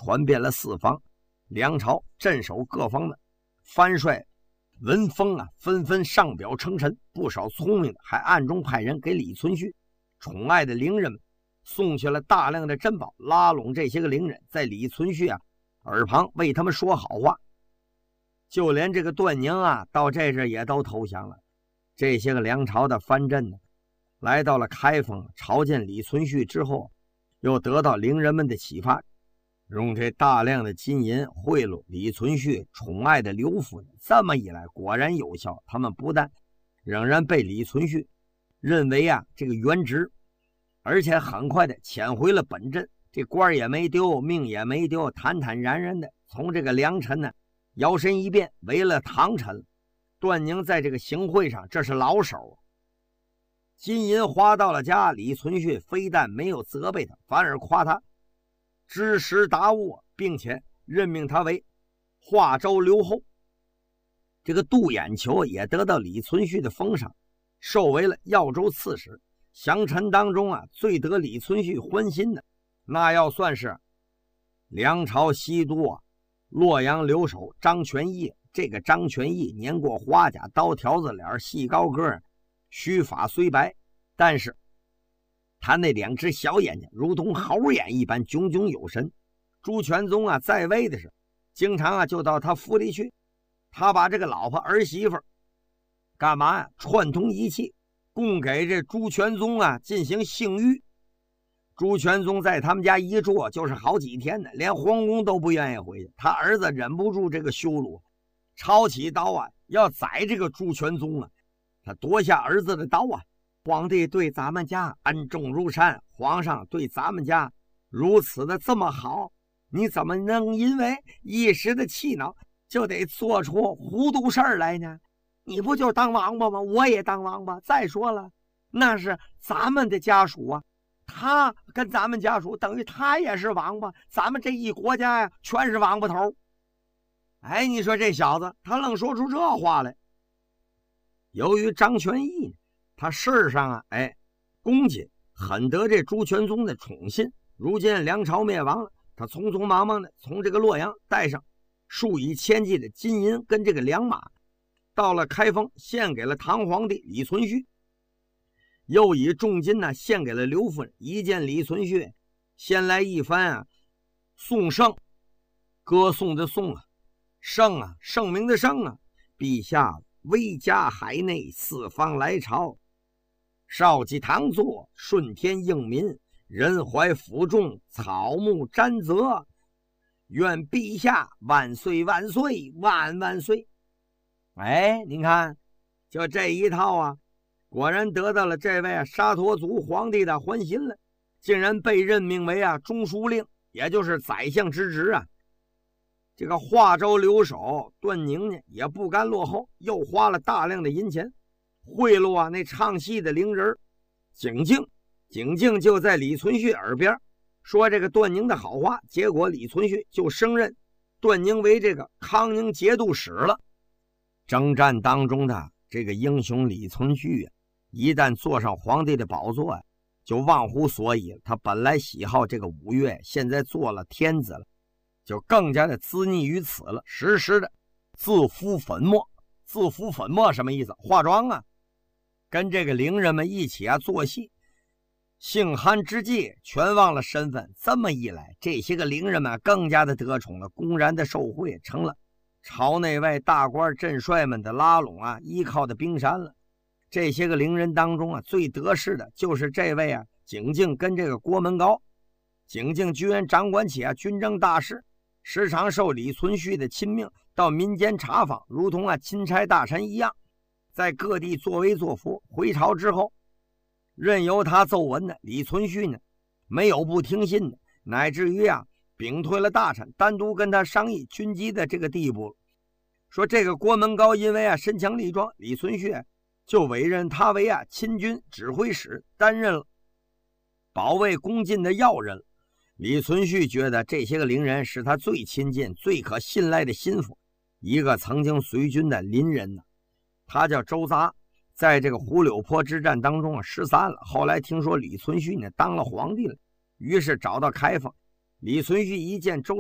传遍了四方。梁朝镇守各方的藩帅闻风纷纷上表称臣，不少聪明的还暗中派人给李存勖宠爱的伶人们送去了大量的珍宝，拉拢这些个伶人，在李存勖耳旁为他们说好话。就连这个段宁到这阵也都投降了。这些个梁朝的藩镇来到了开封，朝见李存勖之后，又得到伶人们的启发，用这大量的金银贿赂李存勖宠爱的刘夫人。这么一来果然有效，他们不但仍然被李存勖认为这个原职，而且很快的遣回了本镇，这官也没丢，命也没丢，坦坦然然的从这个梁臣摇身一变为了唐臣。段宁在这个行贿上这是老手，金银花到了家，李存勖非但没有责备他，反而夸他知识达悟，并且任命他为华州留后。这个杜眼球也得到李存勖的封赏，授为了耀州刺史。降臣当中最得李存勖欢心的，那要算是梁朝西都洛阳留守张全义。这个张全义年过花甲，刀条子脸，细高个，须发虽白，但是他那两只小眼睛如同猴眼一般炯炯有神。朱全宗在位的时候，经常就到他府里去，他把这个老婆儿媳妇干嘛串通一气，供给这朱全宗进行性欲。朱全宗在他们家一住就是好几天呢，连皇宫都不愿意回去。他儿子忍不住这个羞辱，抄起刀要宰这个朱全宗他夺下儿子的刀皇帝对咱们家恩重如山，皇上对咱们家如此的这么好，你怎么能因为一时的气恼就得做出糊涂事儿来呢？你不就当王八吗？我也当王八。再说了，那是咱们的家属他跟咱们家属等于他也是王八，咱们这一国家全是王八头。哎，你说这小子他愣说出这话来。由于张全义他事上恭谨，很得这朱全宗的宠信。如今梁朝灭亡了，他匆匆忙忙的从这个洛阳带上数以千计的金银跟这个良马，到了开封，献给了唐皇帝李存勖，又以重金献给了刘夫人。一见李存勖，先来一番颂圣，歌颂的颂圣圣明的圣陛下威加海内，四方来朝，少继唐作，顺天应民，人怀辅众，草木沾泽，愿陛下万岁万岁万万岁。您看就这一套果然得到了这位沙陀族皇帝的欢心了，竟然被任命为中书令，也就是宰相之职这个华州留守段宁呢也不甘落后，又花了大量的银钱贿赂那唱戏的伶人景敬。景敬就在李存勖耳边说这个段宁的好话，结果李存勖就升任段宁为这个康宁节度使了。征战当中的这个英雄李存勖一旦坐上皇帝的宝座就忘乎所以了。他本来喜好这个五岳，现在做了天子了，就更加的滋腻于此了，时时的自敷粉末。自敷粉末什么意思？化妆跟这个伶人们一起做戏，性憨之际全忘了身份。这么一来，这些个伶人们更加的得宠了，公然的受贿，成了朝内外大官镇帅们的拉拢依靠的冰山了。这些个伶人当中最得势的就是这位景敬跟这个郭门高。景敬居然掌管起军政大事，时常受李存勖的亲命到民间查访，如同钦差大臣一样，在各地作威作福。回朝之后，任由他奏闻的李存勖呢，没有不听信的，乃至于屏退了大臣，单独跟他商议军机的这个地步。说这个郭门高因为身强力壮，李存勖就委任他为亲军指挥使，担任了保卫宫禁的要人。李存勖觉得这些个伶人是他最亲近最可信赖的心腹。一个曾经随军的邻人他叫周匝，在这个胡柳坡之战当中失散了。后来听说李存勖呢当了皇帝了，于是找到开封。李存勖一见周